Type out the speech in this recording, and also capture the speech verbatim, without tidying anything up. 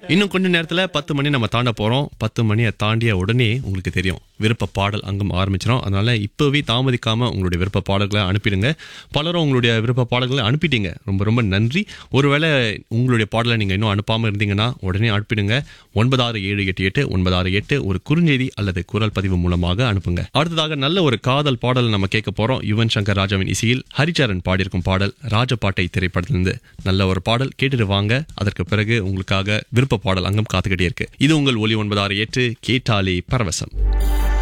இன்னும் கொஞ்ச நேரத்துல பத்து மணி நம்ம தாண்ட போறோம். பத்து மணியை தாண்டிய உடனே உங்களுக்கு தெரியும் விருப்ப பாடல் அங்கம் ஆரம்பிச்சிடும். அதனால இப்பவே தாமதிக்காம உங்களுடைய விருப்ப பாடல்களை அனுப்பிடுங்க. பலரும் உங்களுடைய விருப்ப பாடல்களை அனுப்பிட்டீங்க, ரொம்ப ரொம்ப நன்றி. ஒருவேளை உங்களுடைய பாடலை நீங்க இன்னும் அனுப்பாம இருந்தீங்கன்னா உடனே அனுப்பிடுங்க. ஒன்பது ஆறு ஏழு எட்டு எட்டு ஒன்பது ஆறு எட்டு ஒரு குறுஞ்செய்தி அல்லது குரல் பதிவு மூலமாக அனுப்புங்க. அடுத்ததாக நல்ல ஒரு காதல் பாடல் நம்ம கேட்க போறோம். யுவன் சங்கர் ராஜாவின் இசையில் ஹரிச்சரன் பாடியிருக்கும் பாடல் ராஜபாட்டை திரைப்படத்திலிருந்து. நல்ல ஒரு பாடல் கேட்டுட்டு வாங்க. அதற்கு பிறகு உங்களுக்காக விருப்ப பாடல் அங்கம் காத்துக்கிட்டே இருக்கு. இது உங்கள் ஒலி ஒன்பது ஆறு எட்டு கேட்டாலே பரவசம்.